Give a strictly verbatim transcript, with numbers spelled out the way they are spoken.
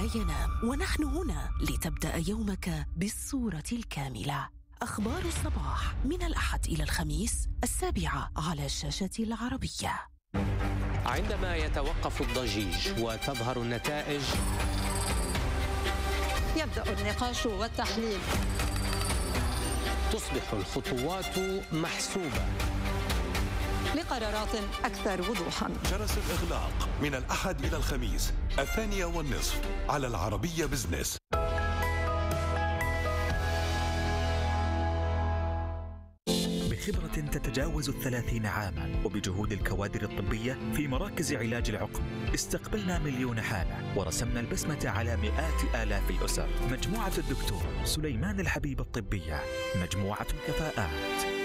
ينام، ونحن هنا لتبدأ يومك بالصورة الكاملة. أخبار الصباح من الأحد إلى الخميس السابعة على شاشة العربية. عندما يتوقف الضجيج وتظهر النتائج يبدأ النقاش والتحليل، تصبح الخطوات محسوبة لقرارات أكثر وضوحا. جرس الإغلاق من الأحد إلى الخميس الثانية والنصف على العربية بزنس. بخبرة تتجاوز الثلاثين عاما وبجهود الكوادر الطبية في مراكز علاج العقم، استقبلنا مليون حالة ورسمنا البسمة على مئات آلاف الأسر. مجموعة الدكتور سليمان الحبيب الطبية، مجموعة كفاءات.